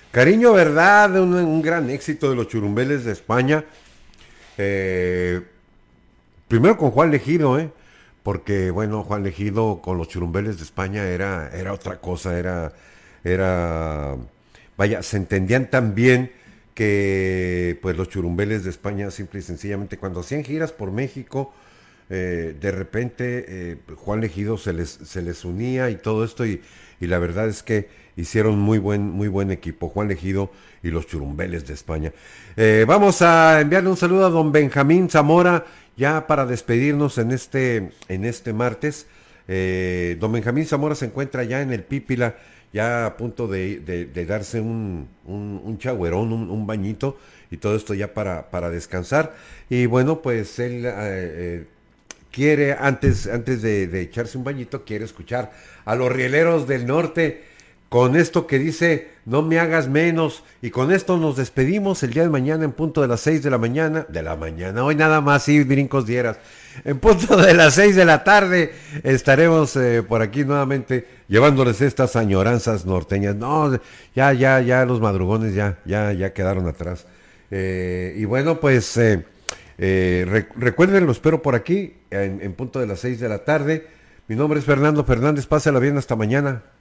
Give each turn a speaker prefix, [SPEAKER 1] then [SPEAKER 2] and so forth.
[SPEAKER 1] Cariño, ¿verdad? Un gran éxito de los Churumbeles de España. Eh, Primero con Juan Legido, ¿eh? Porque, bueno, Juan Legido con los Churumbeles de España era otra cosa, era, vaya, se entendían tan bien que, pues, los Churumbeles de España, simple y sencillamente, cuando hacían giras por México, de repente Juan Legido se les unía y todo esto y la verdad es que hicieron muy buen equipo, Juan Legido y los Churumbeles de España. Vamos a enviarle un saludo a don Benjamín Zamora ya para despedirnos en este martes. Don Benjamín Zamora se encuentra ya en el Pípila, ya a punto de darse un chagüerón, un bañito y todo esto ya para descansar. Y bueno, pues él quiere, antes de echarse un bañito, quiere escuchar a los rieleros del norte con esto que dice, no me hagas menos. Y con esto nos despedimos el día de mañana en punto de las 6 de la mañana, hoy nada más, sí, brincos dieras. En punto de las 6 de la tarde estaremos por aquí nuevamente llevándoles estas añoranzas norteñas. No, ya los madrugones ya quedaron atrás. Y bueno, pues recuerden, lo espero por aquí en punto de las 6 de la tarde. Mi nombre es Fernando Fernández, pásala bien, hasta mañana.